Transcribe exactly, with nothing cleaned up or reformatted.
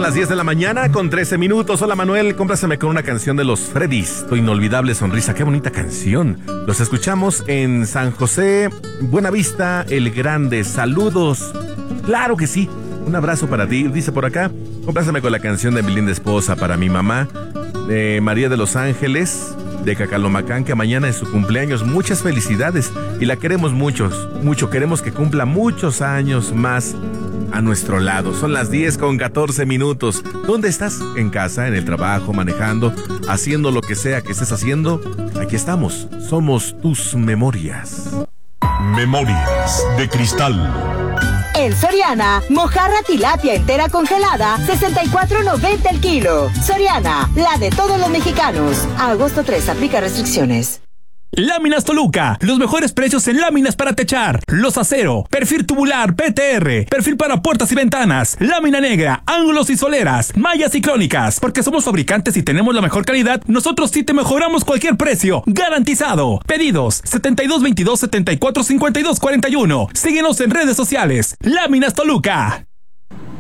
las diez de la mañana con trece minutos. Hola Manuel, cómpraseme con una canción de los Freddys, Tu inolvidable sonrisa. Qué bonita canción. Los escuchamos en San José, Buenavista, El Grande. Saludos. Claro que sí. Un abrazo para ti. Dice por acá, cómpraseme con la canción de mi linda esposa para mi mamá, de María de los Ángeles, de Cacalomacán, que mañana es su cumpleaños. Muchas felicidades y la queremos mucho, mucho. Queremos que cumpla muchos años más a nuestro lado. Son las diez con catorce minutos. ¿Dónde estás? ¿En casa, en el trabajo, manejando, haciendo lo que sea que estés haciendo? Aquí estamos. Somos tus memorias. Memorias de cristal. En Soriana, mojarra tilapia entera congelada, sesenta y cuatro noventa el kilo. Soriana, la de todos los mexicanos. A agosto tres, aplica restricciones. Láminas Toluca, los mejores precios en láminas para techar, los acero, perfil tubular P T R, perfil para puertas y ventanas, lámina negra, ángulos y soleras, mallas y crónicas. Porque somos fabricantes y tenemos la mejor calidad, nosotros sí te mejoramos cualquier precio, garantizado. Pedidos setenta y dos veintidós setenta y cuatro cincuenta y dos cuarenta y uno. Síguenos en redes sociales. Láminas Toluca.